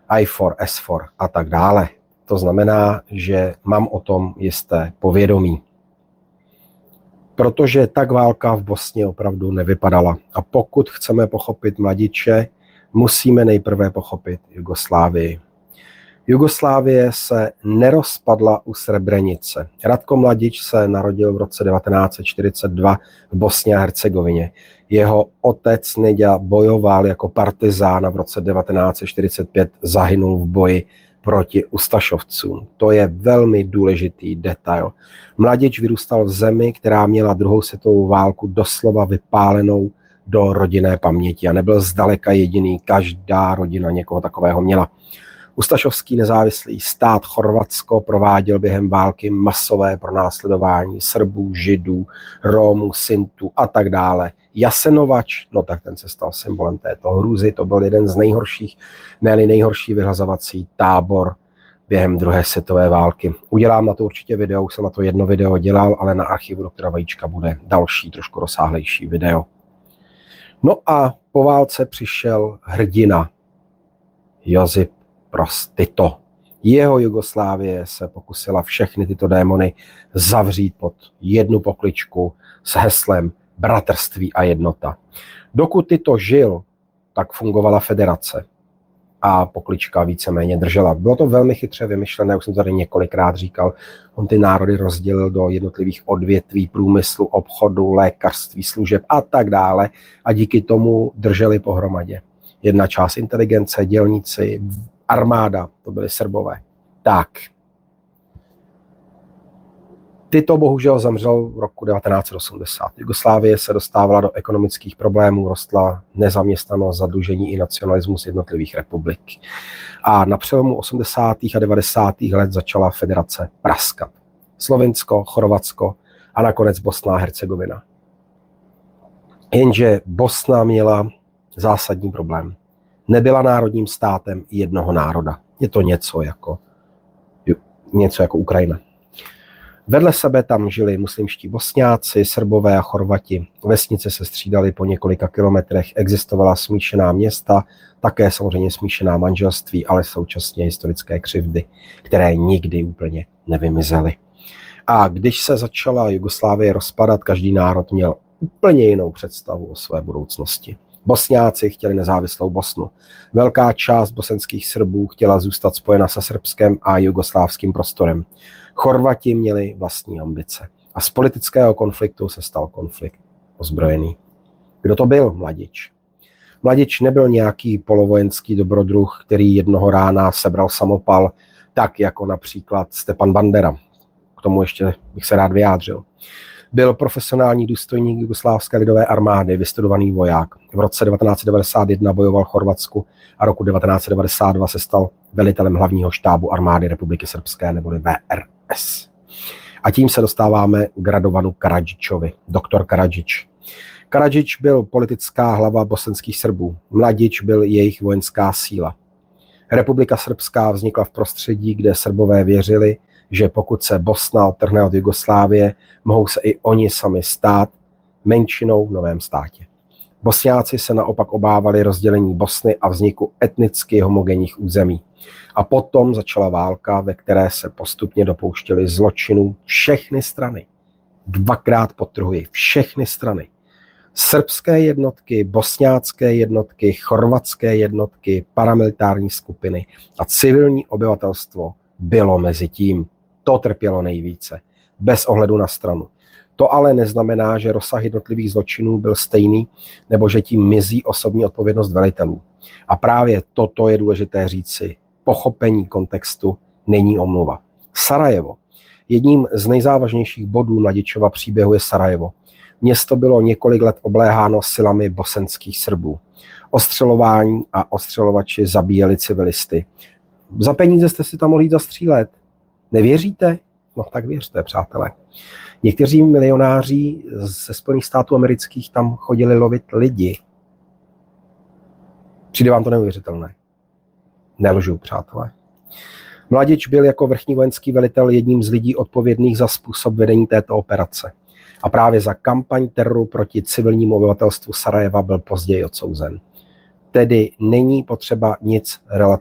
IFOR, SFOR a tak dále. To znamená, že mám o tom jisté povědomí. Protože tak válka v Bosně opravdu nevypadala. A pokud chceme pochopit Mladiče, musíme nejprve pochopit Jugoslávii. Jugoslávie se nerozpadla u Srebrenice. Ratko Mladič se narodil v roce 1942 v Bosně a Hercegovině. Jeho otec Neďa bojoval jako partizán a v roce 1945 zahynul v boji proti Ustašovcům. To je velmi důležitý detail. Mladič vyrůstal v zemi, která měla druhou světovou válku doslova vypálenou do rodinné paměti a nebyl zdaleka jediný. Každá rodina někoho takového měla. Ustašovský nezávislý stát Chorvatsko prováděl během války masové pronásledování Srbů, Židů, Rómů, Sintů a tak dále. Jasenovač, no tak ten se stal symbolem této hrůzy, to byl jeden z nejhorších, ne-li nejhorší vyhlazovací tábor během druhé světové války. Udělám na to určitě video, už jsem na to jedno video dělal, ale na archivu doktora Vajíčka bude další, trošku rozsáhlejší video. No a po válce přišel hrdina Josip Broz Tito. Jeho Jugoslávie se pokusila všechny tyto démony zavřít pod jednu pokličku s heslem bratrství a jednota. Dokud Tito žil, tak fungovala federace a poklička víceméně držela. Bylo to velmi chytře vymyšlené, už jsem tady několikrát říkal, on ty národy rozdělil do jednotlivých odvětví průmyslu, obchodu, lékařství, služeb a tak dále a díky tomu drželi pohromadě. Jedna část inteligence, dělníci, armáda, to byli Srbové. Tak. Tito bohužel zemřel v roku 1980. Jugoslávie se dostávala do ekonomických problémů, rostla nezaměstnanost, zadlužení i nacionalismus jednotlivých republik. A na přelomu 80. a 90. let začala federace praskat. Slovinsko, Chorvatsko a nakonec Bosna a Hercegovina. Jenže Bosna měla zásadní problém. Nebyla národním státem jednoho národa. Je to něco jako Ukrajina. Vedle sebe tam žili muslimští Bosňáci, Srbové a Chorvati. Vesnice se střídaly po několika kilometrech, existovala smíšená města, také samozřejmě smíšená manželství, ale současně historické křivdy, které nikdy úplně nevymizely. A když se začala Jugoslávie rozpadat, každý národ měl úplně jinou představu o své budoucnosti. Bosňáci chtěli nezávislou Bosnu. Velká část bosenských Srbů chtěla zůstat spojena se srbským a jugoslávským prostorem. Chorvati měli vlastní ambice. A z politického konfliktu se stal konflikt ozbrojený. Kdo to byl Mladič? Mladič nebyl nějaký polovojenský dobrodruh, který jednoho rána sebral samopal, tak jako například Stepan Bandera. K tomu ještě bych se rád vyjádřil. Byl profesionální důstojník Jugoslávské lidové armády, vystudovaný voják. V roce 1991 bojoval v Chorvatsku a roku 1992 se stal velitelem hlavního štábu armády Republiky Srbské neboli VRS. A tím se dostáváme k Radovanu Karadžičovi, doktor Karadžič. Karadžič byl politická hlava bosenských Srbů. Mladič byl jejich vojenská síla. Republika Srbská vznikla v prostředí, kde Srbové věřili, že pokud se Bosna odtrhne od Jugoslávie, mohou se i oni sami stát menšinou v novém státě. Bosňáci se naopak obávali rozdělení Bosny a vzniku etnicky homogenních území. A potom začala válka, ve které se postupně dopouštěly zločinů všechny strany. Dvakrát podtrhuji, všechny strany. Srbské jednotky, bosňácké jednotky, chorvatské jednotky, paramilitární skupiny a civilní obyvatelstvo bylo mezi tím. To trpělo nejvíce, bez ohledu na stranu. To ale neznamená, že rozsah jednotlivých zločinů byl stejný, nebo že tím mizí osobní odpovědnost velitelů. A právě toto je důležité říci. Pochopení kontextu není omluva. Sarajevo. Jedním z nejzávažnějších bodů Mladičova příběhu je Sarajevo. Město bylo několik let obléháno silami bosenských Srbů. Ostřelování a ostřelovači zabíjeli civilisty. Za peníze jste si tam mohli jít zastřílet. Nevěříte? No tak věřte, přátelé. Někteří milionáři ze Spojených států amerických tam chodili lovit lidi. Přijde vám to neuvěřitelné? Nelžu, přátelé. Mladič byl jako vrchní vojenský velitel jedním z lidí odpovědných za způsob vedení této operace. A právě za kampaň teroru proti civilnímu obyvatelstvu Sarajeva byl později odsouzen. Tedy není potřeba nic